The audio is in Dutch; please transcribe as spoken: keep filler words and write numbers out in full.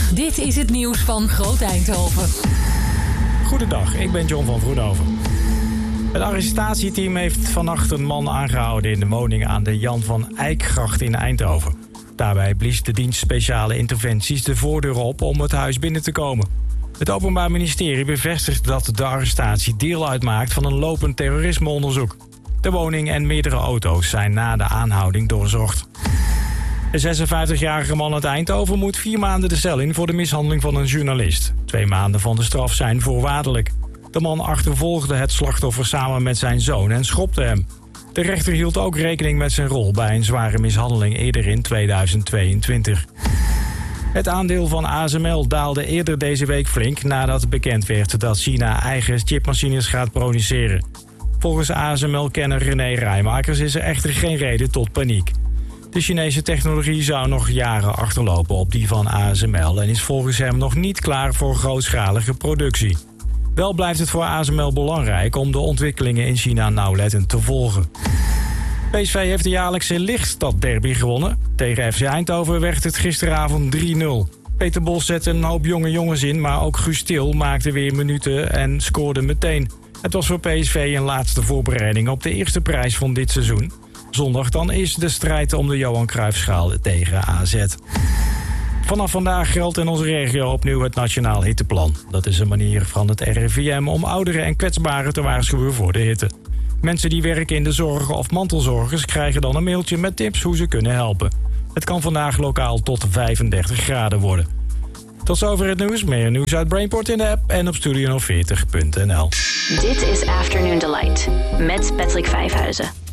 Dit is het nieuws van Groot Eindhoven. Goedendag, ik ben John van Vroenhoven. Het arrestatieteam heeft vannacht een man aangehouden in de woning aan de Jan van Eyckgracht in Eindhoven. Daarbij blies de dienst speciale interventies de voordeur op om het huis binnen te komen. Het Openbaar Ministerie bevestigt dat de arrestatie deel uitmaakt van een lopend terrorismeonderzoek. De woning en meerdere auto's zijn na de aanhouding doorzocht. De zesenvijftigjarige man uit Eindhoven moet vier maanden de cel in voor de mishandeling van een journalist. Twee maanden van de straf zijn voorwaardelijk. De man achtervolgde het slachtoffer samen met zijn zoon en schopte hem. De rechter hield ook rekening met zijn rol bij een zware mishandeling eerder in tweeduizend tweeëntwintig. Het aandeel van A S M L daalde eerder deze week flink nadat bekend werd dat China eigen chipmachines gaat produceren. Volgens A S M L-kenner René Rijmakers is er echter geen reden tot paniek. De Chinese technologie zou nog jaren achterlopen op die van A S M L en is volgens hem nog niet klaar voor grootschalige productie. Wel blijft het voor A S M L belangrijk om de ontwikkelingen in China nauwlettend te volgen. P S V heeft de jaarlijkse Lichtstad-derby gewonnen. Tegen F C Eindhoven werd het gisteravond drie nul. Peter Bos zette een hoop jonge jongens in, maar ook Guus Til maakte weer minuten en scoorde meteen. Het was voor P S V een laatste voorbereiding op de eerste prijs van dit seizoen. Zondag dan is de strijd om de Johan Cruijffschaal tegen A Z. Vanaf vandaag geldt in onze regio opnieuw het Nationaal Hitteplan. Dat is een manier van het R I V M om ouderen en kwetsbaren te waarschuwen voor de hitte. Mensen die werken in de zorg of mantelzorgers krijgen dan een mailtje met tips hoe ze kunnen helpen. Het kan vandaag lokaal tot vijfendertig graden worden. Tot zover het nieuws. Meer nieuws uit Brainport in de app en op studio veertig punt n l. Dit is Afternoon Delight met Patrick Vijfhuizen.